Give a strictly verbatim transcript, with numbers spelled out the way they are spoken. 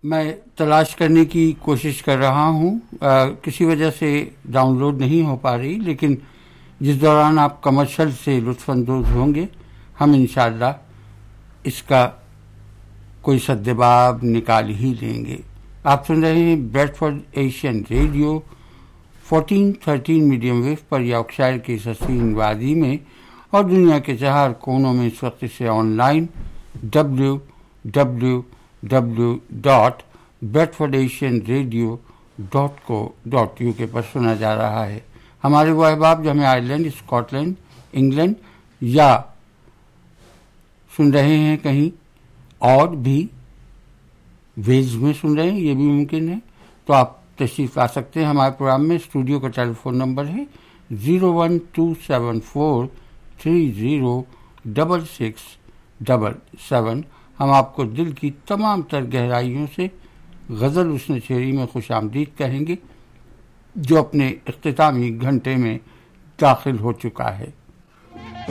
میں تلاش کرنے کی کوشش کر رہا ہوں، آ, کسی وجہ سے ڈاؤن لوڈ نہیں ہو پا رہی، لیکن جس دوران آپ کمرشل سے لطف اندوز ہوں گے ہم انشاءاللہ اس کا کوئی سدباب نکال ہی لیں گے۔ آپ سن رہے ہیں bread Ford Asian radio fourteen thirteen medium view پر یارکشائر کی حسین وادی میں اور دنیا کے چار کونوں میں اس وقت سے on line W W W dot bread Ford Asian radio dot کو ڈاٹ یو کے پر سنا جا رہا ہے۔ ہمارے وہ احباب جو ہمیں آئرلینڈ، اسکاٹ لینڈ، انگلینڈ یا سن رہے ہیں کہیں اور بھی ویلز میں سن رہے ہیں، یہ بھی ممکن ہے، تو آپ تشریف لا سکتے ہیں ہمارے پروگرام میں۔ اسٹوڈیو کا ٹیلی فون نمبر ہے zero one to seven four three zero double six double seven. ہم آپ کو دل کی تمام تر گہرائیوں سے غزل حسن شعری میں خوش آمدید کہیں گے جو اپنے اختتامی گھنٹے میں داخل ہو چکا ہے۔